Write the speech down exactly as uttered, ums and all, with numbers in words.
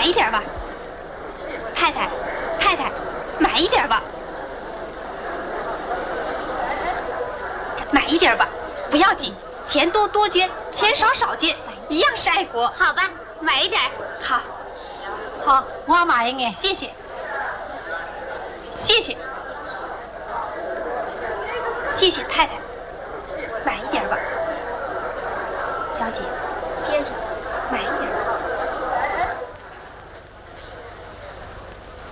买一点吧。太太，太太，买一点吧。买一点吧，不要紧，钱多多捐，钱少少捐，一样是爱国。 好吧，买一点。 好， 好，我买一眼， 谢谢，谢谢，谢谢太太，买一点吧。